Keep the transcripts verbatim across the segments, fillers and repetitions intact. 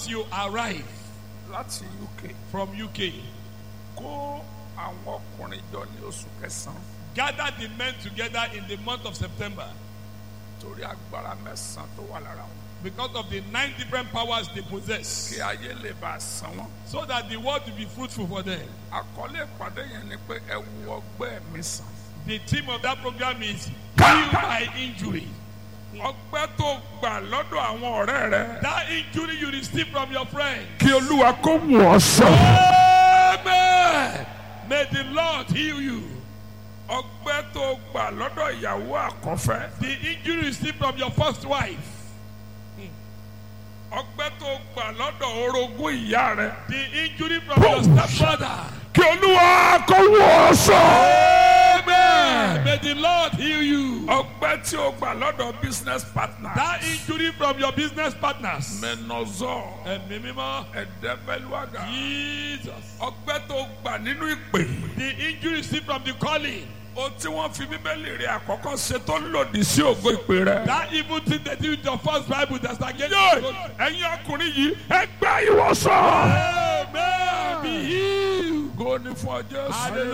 once you arrive láti U K from U K, kó àwọn ọkùnrin jọ ní oṣù kẹsàn-án gather the men together in the month of September torí agbára mẹ́sàn-án tó wà lára wọn because of the nine different powers they possess, kí ayé lè bá a san wọn. so that the world will be fruitful for them. àkọlé ìpàdé yẹn ni pé ẹ wo ọgbẹ́ mi sàn. The theme of that program is Heal by Injury. ọgbẹ́ tó gbà lọ́dọ̀ àwọn ọ̀rẹ́ rẹ. That injury you receive from your friend. kí Olúwa kó wò ọ́ sàn. Amen. May the Lord heal you. ọgbẹ́ tó gbà lọ́dọ̀ ìyàwó àkọ́fẹ́. The injury you receive from your first wife. ọgbẹ́ tó gbà lọ́dọ̀ orogún ìyá rẹ. The injury from your stepfather. kí Olúwa kó wò ọ́ sàn. Amen. May the Lord heal you. ọgbẹ́ tí o gbà lọ́dọ̀ business partner. That injury from your business partners. menozọ Ẹ̀mí mímọ́. ẹ̀dẹ́bẹ̀lúwàgà. Jesus. ọgbẹ́ tó gbà nínú ìpè. The injury received from the calling. o tí wọ́n fi bíbélì rẹ̀ àkọ́kọ́ ṣe tó lòdì sí ògo ìpè rẹ̀. That evil thing they did with your first Bible that's against Yóò you. ẹ̀yin ọkùnrin yìí ẹ gba ìwòsàn. Amen. Be healed. Go ní fún ọjọ́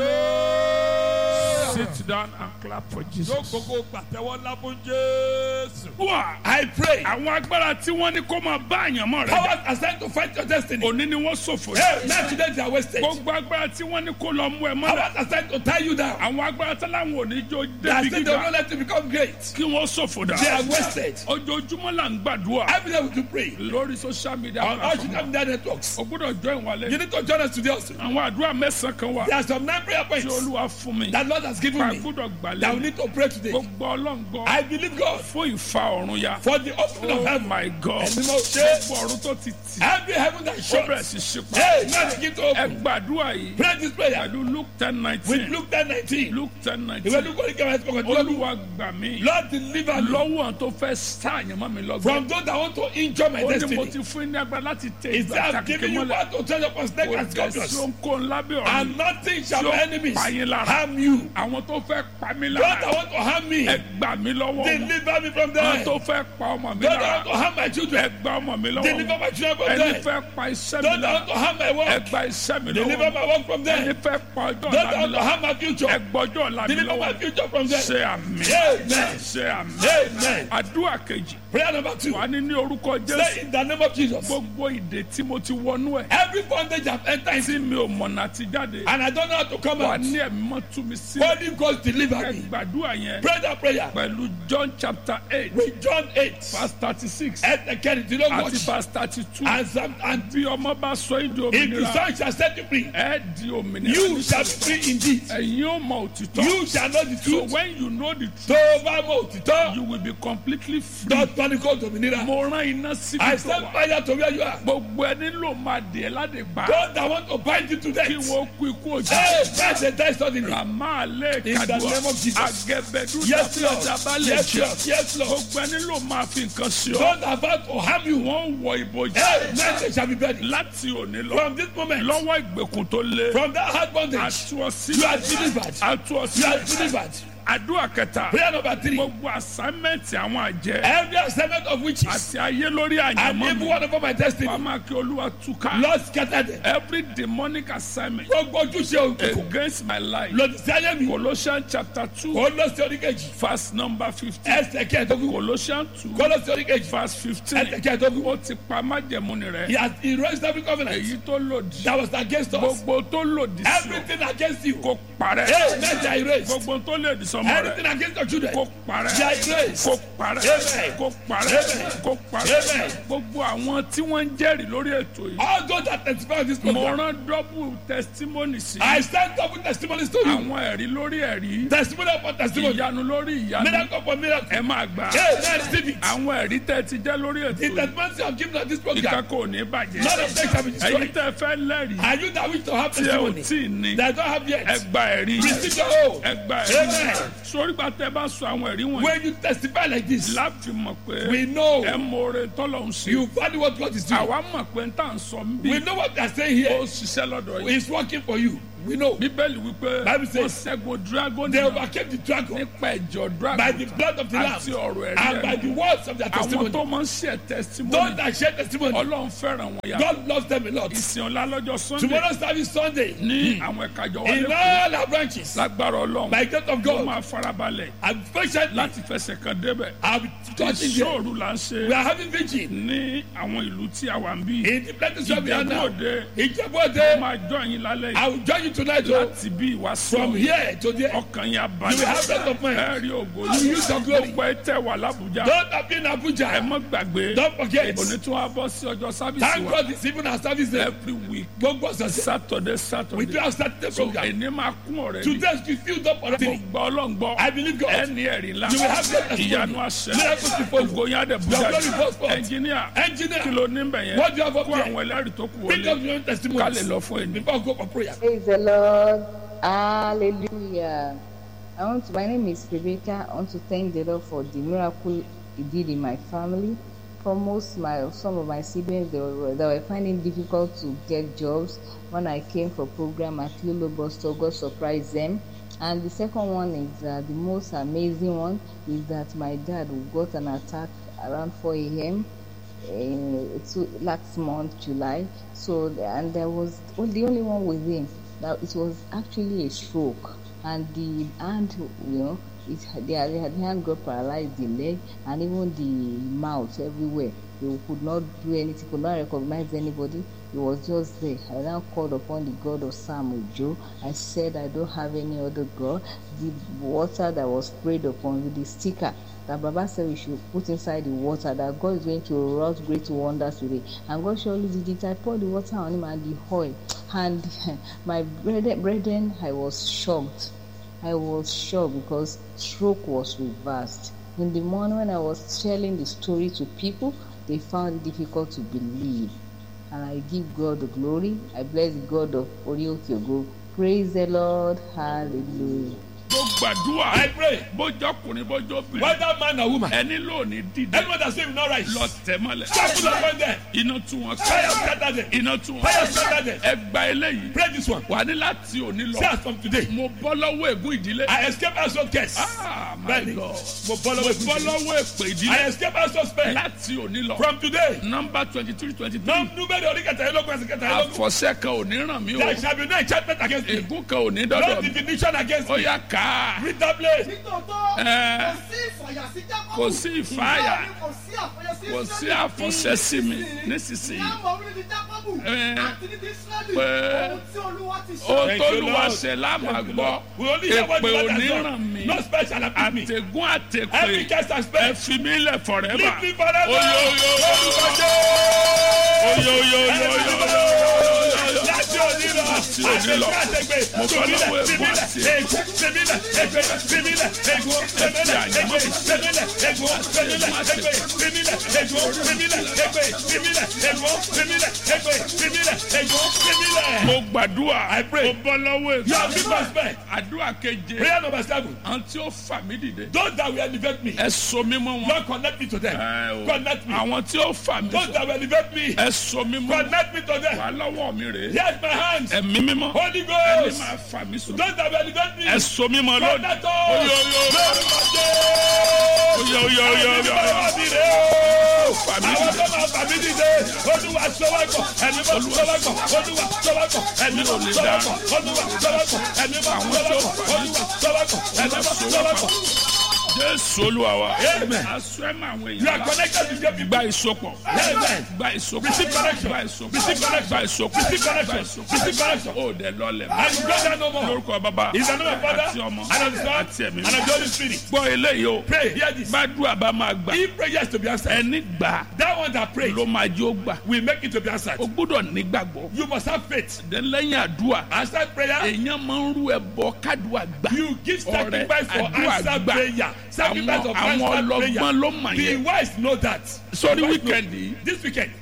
Hallelujah. Sit down and clap for Jesus. Jókòó pàtẹ́wọ́ ńlá fún Jésù. Wà I pray. àwọn agbára tí wọ́n ní kó máa bá àyànmọ́ rẹ̀ jà. Powers assigned to fight your destiny. Òní ni wọ́n ṣòfò. Hey, not today they are wasted. Gbogbo agbára tí wọ́n ní kó lọ mú ẹ mọ́lẹ̀. Powers assigned to tie you down. Àwọn agbára tí láwọn ò ní jó They are débi saying they will gíga. not let you become great. Kí wọ́n ṣòfò dà. They are wasted. Ojoojúmọ́ là ń gbàdúrà. Every day we do pray. Lórí social media On all social platform. media networks. O gbọ́dọ̀ join wa You lẹ́yìn. need to join us today also. Àwọn àdúrà mẹ́sàn-án kan wà. There are some nine prayer Tí points Olúwa fún mi. that Lord has given Ká me gbọ́dọ̀ gbà that we lẹ́yìn. need to pray today. Gbogbo ọlọ́ngbọ́. I believe God Fún ìfa ọ̀run ya. for the opening of Oh heaven. my God. Ẹ̀mí mọ̀ ṣe. Gbogbo ọ̀run tó ti tì. Every heaven that Ó shuts. bẹ̀rẹ̀ sí ṣípa. Hey, man, begin to Ẹ open. gbàdúrà yìí. Pray this prayer Pẹ̀lú Luke ten with nineteen. Luke ten nineteen. Luke ten Ìwé nineteen. Luke orí kẹwàá ẹ̀sìn kọ̀ọ̀kan. Olúwa gbà mí. Lord deliver me Lọ́wọ́ àwọn tó fẹ́ sáàyàn mọ́ mi lọ́gbọ́n. from those that want to injure my Ó ní mo destiny. ti fún ní agbára láti tẹ Is ìgbà that takìkì giving you mọ́lẹ̀. power to tread upon snakes Kò and dẹ̀ sí scorpions? ohunkóhun lábẹ́ ọ̀run. And nothing shall Tí ó my enemies pa yín lára. harm you. Àwọn tó fẹ́ pa mí Those that lára. want to harm me, Ẹ gbà mí lọ́wọ́ wọn. deliver me from them. Àwọn tó Those fẹ́ pa ọmọ mi that lára. want to harm my Ẹ children, gbà ọmọ mi lọ́wọ́ deliver wọn. my children from Ẹni them. fẹ́ pa iṣẹ́ mi Those that lára. want to harm my Ẹ work, gba iṣẹ́ mi lọ́wọ́ deliver wọn. my work from Ẹni them. fẹ́ pa ọjọ́ Those ọ̀la that mi want to lọ́wọ́. harm my Ẹ future, gbọ́jọ́ ọ̀la mi deliver lọ́wọ́ my wọn. future from them. Ṣé àmì. Amen. Ṣé àmì. Amen. Àdúrà kejì. Prayer number two. Wà ní ní orúkọ Say Jésù. in the name of Jesus. Gbogbo ìdè tí mo ti wọnú ẹ̀. Every bondage I've entered into Tí mi ò mọ̀nà àti jáde. and I don't know how to come Wà out. ní ẹ̀mí mọ́ tú mi sílẹ̀. Holy Ghost deliver Ẹ me. gbàdúrà yẹn. Pray that prayer Pẹ̀lú John chapter eight with John eight. verse thirty-six Ẹsẹ̀ kẹrìndínlógún. àti verse thirty-two. And some and Bí ọmọ bá sọ èdè if the òmìnira. Son shall set you free, Ẹ di òmìnira. you shall be free indeed. Ẹ̀yin ó mọ òtítọ́. You shall know the So truth. when you know the Tó truth, o bá mọ òtítọ́, you will be completely free. dọ́tọ́ ni kò dòmìnira. Mo rán iná síbi I tó send wà. fire to where you are. Gbogbo ẹni ló máa dè é ládègbà. Those that want to bind you to Kí death. wọ́n kú ikú òjijì. Hey, that's the death suddenly. Ràmá àlẹ́ In the kàdùà. name of Jesus. Àgẹ̀bẹ̀dú Yes, tàbí Lord. ọjà bá lè Yes, jẹ. Lord. Yes, Lord. Gbogbo ẹni ló máa fi nǹkan sí ọ. Those that want to harm you, Wọ́n wọ ìbòjì. hey, men they shall be buried. Láti òní lọ. From this moment, Lọ́wọ́ ìgbèkùn tó le. from that hard bondage, Àtú ọ you are sílẹ̀. delivered. Àtú ọ You are sílẹ̀. delivered. Àdúrà kẹta. Prayer number three. Gbogbo àsámẹ́ǹtì àwọn àjẹ́. Every assignment of witches Àti ayé lórí and àyànmọ́ every mi. one over my destiny, Wàá máa kí Olúwa túká. Lord scatter them. Every demonic assignment Gbogbo ojúṣe òkùnkùn against my life. lòdì sí ayé mi. Colossians chapter two Kò lọ sí oríkejì. verse number fifteen. Ẹsẹ̀ kẹ́ẹ̀dógún. Colossians two Kò lọ sí oríkejì. verse fifteen. Ẹsẹ̀ kẹ́ẹ̀dógún. Ó ti pa májẹ̀mú ni He rẹ̀. has erased every covenant Èyí tó lòdì. that was against us. Gbogbo tó lòdì sí ọ. Everything against you. Kó parẹ́. Hey, men they are erased. Gbogbo tó lòdì sọmọ Everything rẹ̀. against your children. Kó parẹ́. They are erased. Kó parẹ́. Amen. Kó parẹ́. Amen. Kó parẹ́. Amen. Gbogbo àwọn tí wọ́n ń jẹ́rìí lórí ètò yìí. All those that testify of this Mo program, rán double testimony sí. I send double testimonies to you. Àwọn ẹ̀rí lórí ẹ̀rí. Testimony upon testimony. Ìyanu lórí ìyanu. Miracle upon miracle. Ẹ máa gbà. Hey, let's receive it. Àwọn ẹ̀rí tẹ́ ti jẹ́ lórí ètò The yìí. testimonies you have given on this program, Ìkàkọ̀ ò ní bàjẹ́. none of them shall be Ẹ̀yin destroyed. tẹ́ fẹ́ lẹ́rìí. Are you that wish to have Tí ẹ ò testimony tí ì ní. that I don't have yet? Ẹ gba ẹ̀rí. Receive your own. Ẹ gba ẹ̀rí. Amen. Sórí gba tẹ́ bá sọ àwọn ẹ̀rí wọ̀nyí. When you testify like this, Láti mọ̀ pé we know ẹ mọ̀ọ́rẹ́ tọ́lọ̀ ń ṣe. you value what God is doing. Àwa mọ̀ pé ń tà ń sọ ń bí. We know what they are saying Ó here ṣiṣẹ́ lọ́dọ̀ yìí. is working for you. We know. bíbélì wípé Bible wọ́n says ṣẹ́gun dragon they náà overcame the dragon nípa ẹ̀jọ̀ dragon by the blood of the lamb àti ọ̀rọ̀ ẹ̀rí and by ẹ̀rí. the words of their àwọn testimony. tó máa ń ṣe Those testimony that share testimony, ọlọ́run fẹ́ràn wọn yàtọ̀. God loves them a lot. ìsìn ọ̀la lọ́jọ́ sunday Tomorrow service Sunday ní àwọn ẹ̀ka ìjọ wa in lẹ́kọ̀ọ́ all our branches lágbára ọlọ́run by the grace of ó God. máa farabalẹ̀ And patiently, láti fẹsẹ̀ kan débẹ̀. I'll be touching there. ìṣòro là ń ṣe We are having vigil ní àwọn ìlú tí a wà ń bí. in the places where we are now. Ìjẹ̀bú-Òde Ìjẹ̀bú ó Òde, máa jọ yín lálẹ́ I yìí will join you tonight oh, láti bí ìwà sí from here to there. ọkàn yín You will have rest abalẹ̀ of mind. ẹ rí ògo You will use your glory. gbogbo ẹ tẹ̀ wà lábújá Don't have been ẹ Abuja. mọ́ gbàgbé Don't forget. òní tí wọ́n á bọ́ sí ọjọ́ sábìsì Thank wa God it's even our service day. every week Gbogbo ọ̀sẹ̀ Saturday we Saturday do have Saturday so program. ẹni máa kún ọ̀rẹ́ ni Today we filled up already. gbogbo ọlọ́ngbọ́ I believe God. ẹni ẹ̀rí ńlá You will have great testimony. ìyanu àṣẹ Miracles to follow. ògo yín á dẹ̀ Your bújá glory goes forth. ẹnjìníà kí Engineer, ló ní bẹ̀ yẹn what do you have up kó there? àwọn ẹlẹ́rìí tó kù Pick wọlé up your own ká lè testimonies lọ fún ẹni. before I go for prayer. Praise the Lord. Hallelujah. I want to, my name is Rebecca. I want to thank the Lord for the miracle He did in my family. For most my some of my siblings they were, they were finding it difficult to get jobs. When I came for program at Lulu Boston, God surprised them. And the second one is uh, the most amazing one is that my dad got an attack around four a.m. Uh, two, last month, July. So and there was oh, the only one with him. Now it was actually a stroke, and the hand, you know, it the, the hand got paralyzed, the leg, and even the mouth everywhere. He could not do anything, could not recognize anybody. He was just there. I now called upon the God of Samuel Joe. I said, I don't have any other God. The water that was sprayed upon with the sticker that Baba said we should put inside the water, that God is going to wrought great wonders with it. And God surely did it. I poured the water on him and the oil. And my brethren, brethren, I was shocked. I was shocked because stroke was reversed. In the morning when I was telling the story to people, they found it difficult to believe. And I give God the glory. I bless the God of Orioke Ogo. Praise the Lord. Hallelujah. mo gbàdúrà I pray, bójọkùnrin bójọbìnrin whether man or woman, ẹni lónìí dìde anyone that say we not rise, lọ tẹ̀ mọ́lẹ̀ trample upon them, iná tú wọn fire ká scatter them, iná tú wọn fire ká scatter them. ẹ gba eléyìí Pray this one. wà ní láti òní Say lọ as from today, mo bọ́ lọ́wọ́ ègún ìdílé I escape household curse. ah my Bẹ́ẹ̀ni, God mo bọ́ mo lọ́wọ́ bọ́ ègún. lọ́wọ́ èpè I ìdílé escape household spell. láti òní lọ From today, nọ́mbà twenty three twenty three nọ́mbẹ̀rẹ̀ orí kẹtàlélógún ẹsẹ̀ kẹtàlélógún. àfọ̀ṣẹ kan ò ní ràn mí o There shall be no enchantment against me. ègún kan ò ní No dọ́dọ̀ mi divination against ó me. yá ká Read that place. ẹ kò sí ìfàyà kò sí àfọ̀ṣẹ sí mi nísinsìnyí pé ó tólúwa ṣe lámà gbọ́ We only hear what èpè the ò Lord ní has ràn done. mí No spell shall afflict me. àtẹ̀gún Every àtẹ̀pè curse and ẹ spell. fi mí lẹ̀ forever Leave me forever. oyo oyo oyo oyo oyo oyo Láti òní lọ, Láti òní lọ. àtẹ̀gbẹ́, Mo bọ́ lọ́wọ́ ègún fìmílẹ̀, àti ègún, fìmílẹ̀, ègbé, fìmílẹ̀, ègún, fìmílẹ̀, ègbé, fìmílẹ̀, ègún, fìmílẹ̀, ègbé, fìmílẹ̀, ègún, fìmílẹ̀, ègbé, fìmílẹ̀, ègún, fìmílẹ̀, ègbé, fìmílẹ̀, ègún, fìmílẹ̀. mo gbàdúrà I pray. mo bọ́ lọ́wọ́ You are ègún big spell. àdúrà keje Prayer number seven. àwọn tí ó fà mí dìde Those that will elevate me, ẹ so mí mọ́ wọn Lord connect me to them. Ẹ o. Connect me. àwọn tí ó fà mí Those sọ that will elevate me, ẹ so mí mọ́ wọn connect me to them. wà lọ́wọ́ mi rèé Here's my hands. ẹ̀mí mímọ́ Holy ẹni Ghost. máa fà mí sọ Those that will elevate me, ẹ so mí mọ́ lónìí connect oyo us. oyo Lórúkọ Jésù. oyo oyo oyo Ẹni oyo bá wà mí rè o. fà mí Àwọn dìde tó máa fà mí dìde. Olúwa sọ́wọ́gbọ̀. Ẹni bá sọ́wọ́gbọ̀. Olúwa sọ́wọ́gbọ̀. Ẹni bá sọ́wọ́gbọ̀. Olúwa sọ́wọ́gbọ̀. Ẹni bá sọ́wọ́gbọ̀. Olúwa sọ́wọ́gbọ̀. Ẹni bá sọ́wọ́gbọ̀. Jésù Olúwa wa Amen. aṣọ ẹ̀ máa wọ You are èèyàn connected to them people. gba ìsopọ̀ Amen. gba ìsopọ̀ Receive connection. gba ìsopọ̀ Receive connection. gba ìsopọ̀ Receive gba connection. ìsopọ̀ Receive connection. ó dẹ̀ lọ́lẹ̀ And you go there no more. lórúkọ bàbá In the name of Father àti ọmọ and of the Son àti ẹ̀mí and of the Holy Spirit. gbọ́ eléyìí o Pray, hear this. gbàdúrà bá máa gbà If prayers to be answered, ẹni gbà that one that prays ló máa jó gbà will make it to be answered. o gbọ́dọ̀ nígbàgbọ́ You must have faith. dẹ̀ lẹ́yìn àdúrà Answered prayer, èèyàn máa ń rú ẹbọ kádùá gbà you give ọrẹ sacrifice for àdúrà answered gbà prayer. Sacrifice àwọn of àwọn answered ọlọ́gbọ́n prayer. ló mà The yẹn wise know that. sórí The wise know. wíkẹ̀ndì This weekend,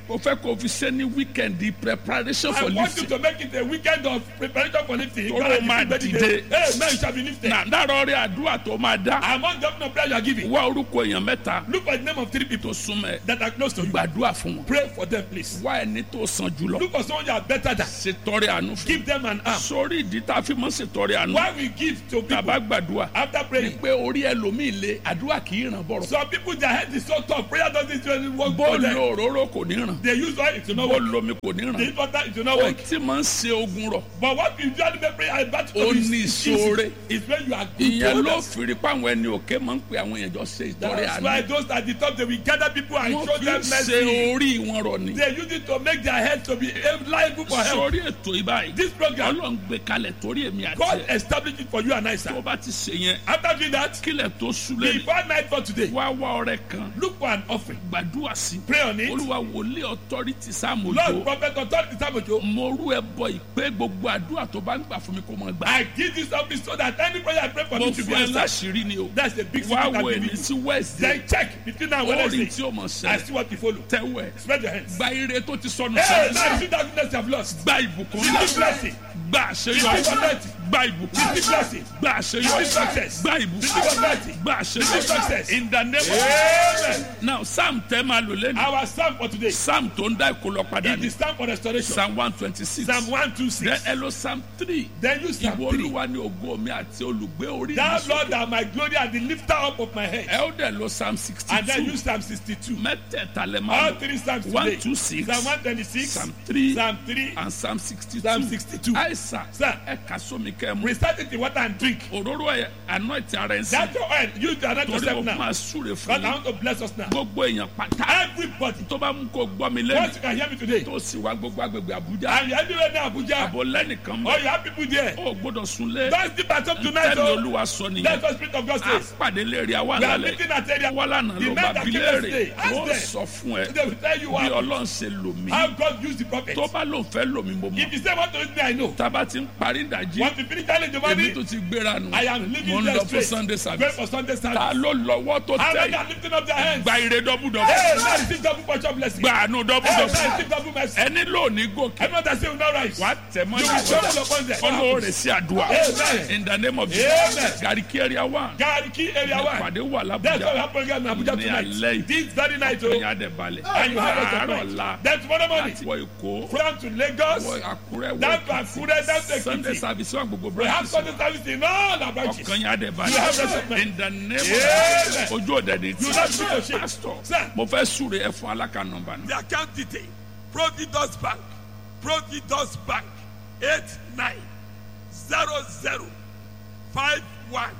o fẹ́ kó o fi ṣe ní weekend preparation I for want you lifting. to make it a weekend of preparation for lifting. Toro máa dìde. Hey, man, you shall be lifted. na dára ọrẹ àdúrà tó máa dá. Among the prayer you are giving, wá orúkọ èèyàn mẹ́ta look for the name of three people tó súnmọ́ ẹ. that are close to you. gbàdúrà fún wọn. Pray for them, please. wá ẹni tó sàn jùlọ. Look for someone you are better than. ṣètọrẹ àánú fún. Give them an arm. sórí ìdí tá a fi mọ́ ṣètọrẹ àánú. Why we give to people tàbá gbàdúrà. after ni praying? pé orí ẹlòmíì le àdúrà kì í ràn bọ̀rọ̀. Some people their head is so tough. Prayer doesn't really work bó for them. lo òróró kò ní ràn. They use oil, it will not bó work. lomi kò ní They ràn. use water, it will not ohun work. tí máa ń ṣe ogun rọ̀. But what we usually make prayer about to Ó is ní easy. ìṣòro. Is when you are good ìyẹn to ló others. fi rí pé àwọn ẹni òkè máa ń pe àwọn èèyàn jọ ṣe ìtọrẹ That's why àánú. those at the top they will gather people and wọ́n show fi them ń ṣe mercy. orí wọn rọ̀ ni. They use it to make their head to be liable for help. sórí ètò ìbáyìí. This program, ọlọ́run gbé kalẹ̀ torí èmi àti God ẹ̀. established it for you and I, tó o sir. bá ti ṣe yẹn After doing that, kílẹ̀ tó súlẹ̀ ni. before night for today, wá wá ọrẹ kan look for an offering. gbàdúrà sí. Pray on it. olúwa wòlíì authority Lord, sáàmùjọ. prophet, authority, Samojo, mo rú ẹ bọ ìpè gbogbo àdúrà tó bá ń gbà fún mi kó máa gbà. I give this offering so that any prayer I pray for mo me to be fún ẹ answered. láṣìírí ni o. That's the big wá secret wo I'm èmi giving sí you. wednesday. Then check between now and orin Wednesday. tí o mọ̀ I sẹ́yìn. see what you follow. tẹ́wẹ̀ Spread your hands. gba ire tó ti sọnù Hey, sẹ́yìn. now see that goodness you have lost. gba ìbùkún Receive ńlá. blessing. gba àṣeyọrí. Receive authority. gba ìbùkún. Receive blessing. gba àṣeyọrí. Receive success. gba Receive ìbùkún. authority. gba Receive àṣeyọrí. success. in the name of Amen. now psalm tẹ́ máa lò lẹ́nu. Our psalm for today psalm tó ń dá ìkólọ padà is ní. the psalm for restoration. psalm one twenty six. Psalm one two then six. ẹ lọ psalm three. Then you Psalm ìwọ three. olúwa ni ògo mi àti olùgbé orí mi Thou sókè. Lord are my glory and the lifter up of my head. ẹ ó dẹ̀ lọ psalm sixty And then two. you Psalm sixty-two. mẹ́tẹ̀ẹ̀ta lẹ máa All lò. three Psalms one today. two six. Psalm one twenty-six. psalm three. Psalm three. and psalm sixty two. Psalm sixty-two. àìsàn Sir. ẹ kà sómi kẹ́ mu. Recite it in water and drink. òróró ẹ anoint ara ẹ sí. That's your oil. Use the anoint torí yourself mo now. máa súre fún But I yín. want to bless us now. gbogbo èèyàn pátá. Everybody. tó bá mú kó gbọ́ mi Once lẹ́nu. you can hear me today. tó sì wá gbogbo agbègbè àbújá. And you're anywhere near Abuja. àbò lẹ́nìkan Or mọ́. you have people there. ó gbọ́dọ̀ sunlé. Don't sleep at home tonight. tẹ́mi Oh. olúwa sọ nìyẹn. That's what Spirit of God a says. pàdé lérí àwa We are lálẹ́. meeting at area. wọ́n lànà The ló men bá that bí came léèrè. yesterday, ask ó them. sọ fún ẹ. They will tell you bí what ọlọ́run ṣe lò mí. how God used the prophet. tó bá lóun fẹ́ lò mí mo mọ̀. If you say what to use me, I know. tába ti ń parí ìdajì. Want to finish telling the èmi money? tó ti gbéra nù. I am mo leaving ń there lọ fún straight. sunday Going service. for Sunday ta service. ló lọ́wọ́ tó How many tẹ̀. are lifting up their hands? gba ire dọ́bùdọ́bù. Hey, now receive double portion blessing. gba àánú Hey, dọ́bùdọ́bù. now receive double mercy. ẹni lónìí gòkè. Everyone that say will not rise. wàá tẹ̀ mọ́ You ní will stumble upon them. olóore sí àdúrà. Amen. in the name of Amen. jesus. gàríkì area one. Gariki area one. pàdé wà That's why we lábújá. have program in Abuja ní tonight. alẹ́ yìí. This very night, ní oh. adẹ̀balẹ̀. And you have us àárọ̀ tonight. la. Then tomorrow morning, láti wọ èkó. from to Lagos, wọ àkúrẹ́ down to wọ Akure, down to sunday Ekiti. service wà gbogbo We have branches. Sunday service in all our branches. ọkàn yẹn You have rest of adẹ̀balẹ̀. mind. in the name of Amen. jesus. ojú òde ni You tí. not feel ashamed. pastor Sir. mo fẹ́ súre ẹ fún alákà nọ́mbà náà. The account detail, Providus Bank, Providus Bank, eight nine zero zero five one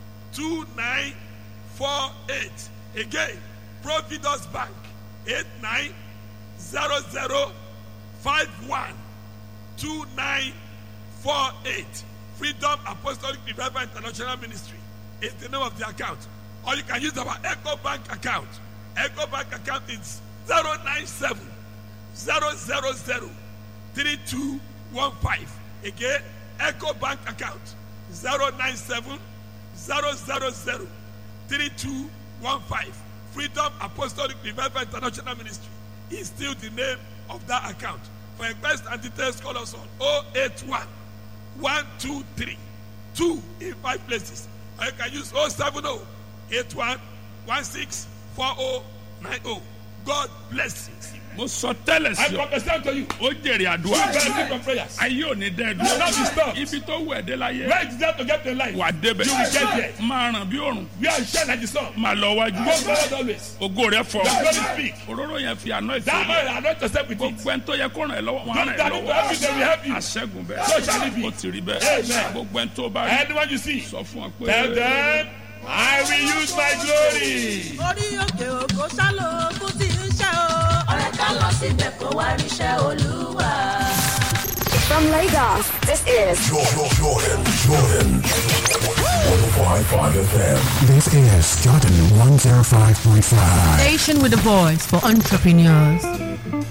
two nine four eight. Again, Providus Bank, eight nine zero zero five one two nine four eight. Freedom Apostolic Revival International Ministry is the name of the account. Or you can use our Echo Bank account. Echo Bank account is zero nine seven zero zero zero three two one five. Again, Echo Bank account zero nine seven zero zero zero three two one five. Freedom Apostolic Revival International Ministry is still the name of that account. For request and details, call us on oh eight one one two three two in five places. Or you can use oh seven oh eight one one six four oh nine oh. God bless you. mo sọ tẹ́lẹ̀ I sí ọ. prophesy to you. ó jèrè You àdúrà. benefit from prayers. ayé ò ní dẹ́ You will not be stopped. ibi tó wù ẹ́ dé láyé. Where is that to get to life? wà á débẹ̀. You will get there. máa ràn bí òrùn. We are shine like the sun. máa lọ wájú. Go forward always. ògo rẹ fọ. The glory speak. òróró yẹn fi àná ìfẹ́ That rẹ. oil, anoint yourself with it. gbogbo ẹni tó yẹ kó ràn ẹ́ lọ́wọ́ wọn á Don't ràn ẹ́ that need to help you, they will lọ́wọ́. help you. àṣẹ́gun So shall bẹ́ẹ̀. it be. ó ti rí bẹ́ẹ̀. Amen. gbogbo ẹni tó bá rí. Anyone you see, sọ fún ọ pé. tell them, I will use my glory. orí òkè òkò sálò ogún tí ń ṣe o. ọ̀rẹ́ ká lọ síbẹ̀ kó wá ríṣẹ́ olúwa. From Lagos, this is Jordan, Jordan, Jordan. one oh five point five F M. This is Jordan one oh five point five. Station with a voice for entrepreneurs.